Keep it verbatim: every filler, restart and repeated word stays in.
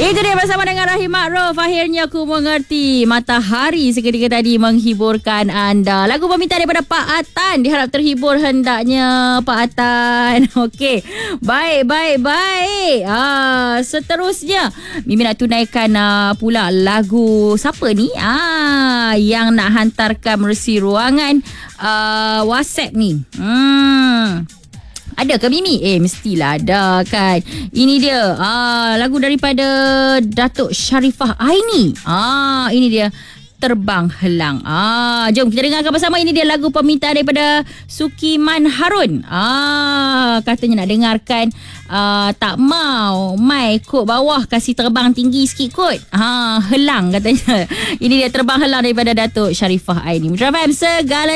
Itu dia bersama dengan Rahim Ma'ruf. Akhirnya aku mengerti. Matahari seketika tadi menghiburkan anda. Lagu permintaan daripada Pak Atan. Diharap terhibur hendaknya Pak Atan. Okey. Baik, baik, baik. Ah, seterusnya Mimi nak tunaikan uh, pula lagu siapa ni? Ah, yang nak hantarkan menerusi ruangan uh, WhatsApp ni. Hmm. Ada ke Mimi? Eh, mestilah ada kan. Ini dia. Ah, lagu daripada Datuk Sharifah Aini. Ah, ini dia. Terbang Helang. Ah, jom kita dengarkan bersama. Ini dia lagu permintaan daripada Sukiman Harun. Ah, katanya nak dengarkan uh, tak mau mai kot bawah, kasih terbang tinggi sikit kot. Ah, helang katanya. Ini dia Terbang Helang daripada Datuk Sharifah Aini. Mudah segala